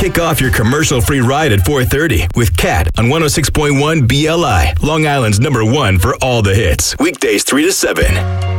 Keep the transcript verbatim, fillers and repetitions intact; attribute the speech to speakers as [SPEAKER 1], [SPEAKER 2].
[SPEAKER 1] Kick off your commercial-free ride at four thirty with Kat on one oh six point one B L I, Long Island's number one for all the hits. Weekdays three to seven.